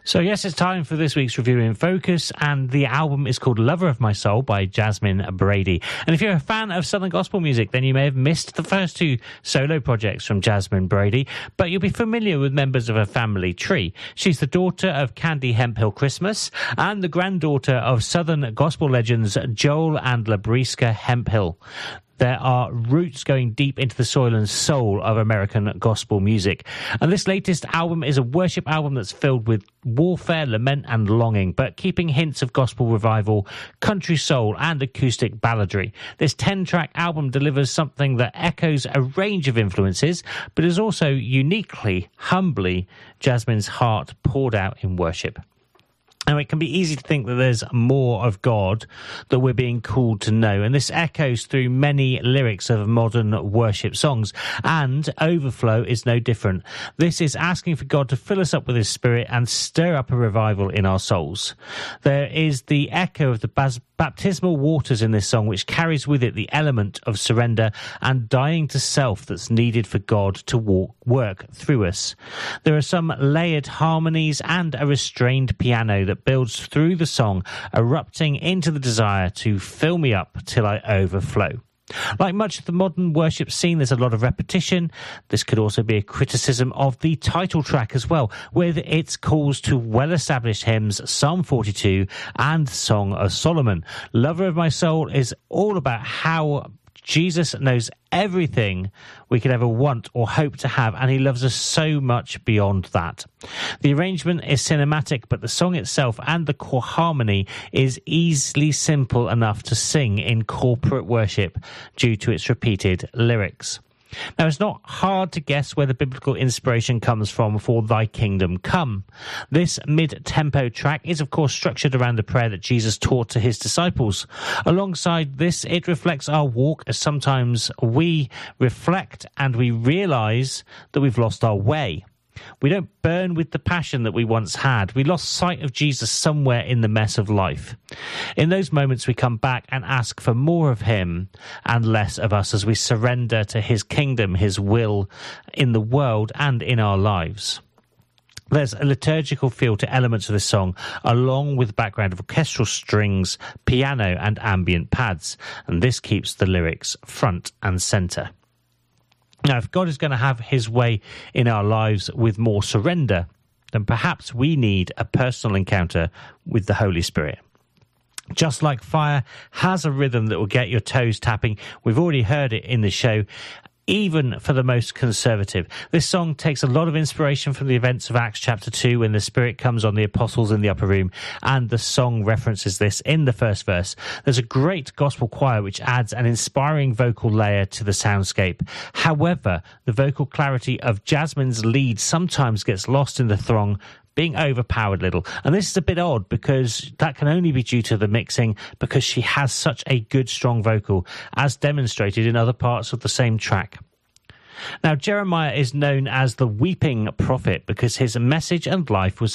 So yes, it's time for this week's Review in Focus, and the album is called Lover of My Soul by Jasmine Brady. And if you're a fan of Southern gospel music, then you may have missed the first two solo projects from Jasmine Brady, but you'll be familiar with members of her family tree. She's the daughter of Candy Hemphill Christmas and the granddaughter of Southern gospel legends Joel and Labriska Hemphill. There are roots going deep into the soil and soul of American gospel music. And this latest album is a worship album that's filled with warfare, lament and longing, but keeping hints of gospel revival, country soul and acoustic balladry. This 10-track album delivers something that echoes a range of influences, but is also uniquely, humbly, Jasmine's heart poured out in worship. Now, it can be easy to think that there's more of God that we're being called to know, and this echoes through many lyrics of modern worship songs, and Overflow is no different. This is asking for God to fill us up with His Spirit and stir up a revival in our souls. There is the echo of the baptismal waters in this song, which carries with it the element of surrender and dying to self that's needed for God to work through us. There are some layered harmonies and a restrained piano that builds through the song, erupting into the desire to fill me up till I overflow. Like much of the modern worship scene, there's a lot of repetition. This could also be a criticism of the title track as well, with its calls to well-established hymns, Psalm 42 and Song of Solomon. Lover of My Soul is all about how Jesus knows everything we could ever want or hope to have, and He loves us so much beyond that. The arrangement is cinematic, but the song itself and the core harmony is easily simple enough to sing in corporate worship due to its repeated lyrics. Now, it's not hard to guess where the biblical inspiration comes from for Thy Kingdom Come. This mid-tempo track is, of course, structured around the prayer that Jesus taught to His disciples. Alongside this, it reflects our walk, as sometimes we reflect and we realise that we've lost our way. We don't burn with the passion that we once had. We lost sight of Jesus somewhere in the mess of life. In those moments, we come back and ask for more of Him and less of us as we surrender to His kingdom, His will in the world and in our lives. There's a liturgical feel to elements of this song, along with the background of orchestral strings, piano and ambient pads, and this keeps the lyrics front and centre. Now, if God is going to have His way in our lives with more surrender, then perhaps we need a personal encounter with the Holy Spirit. Just Like Fire has a rhythm that will get your toes tapping. We've already heard it in the show. Even for the most conservative. This song takes a lot of inspiration from the events of Acts chapter 2 when the Spirit comes on the apostles in the upper room, and the song references this in the first verse. There's a great gospel choir which adds an inspiring vocal layer to the soundscape. However, the vocal clarity of Jasmine's lead sometimes gets lost in the throng, being overpowered a little. And this is a bit odd because that can only be due to the mixing, because she has such a good, strong vocal, as demonstrated in other parts of the same track. Now, Jeremiah is known as the weeping prophet because his message and life was